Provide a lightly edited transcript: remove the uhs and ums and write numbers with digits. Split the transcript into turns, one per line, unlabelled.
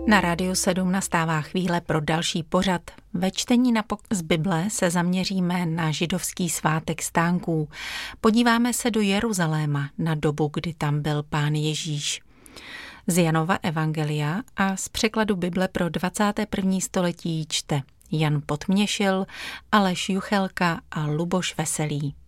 Na Rádiu 7 nastává chvíle pro další pořad. Ve čtení z Bible se zaměříme na židovský svátek stánků. Podíváme se do Jeruzaléma na dobu, kdy tam byl Pán Ježíš. Z Janova evangelia a z překladu Bible pro 21. století čte Jan Podměšil, Aleš Juchelka a Luboš Veselý.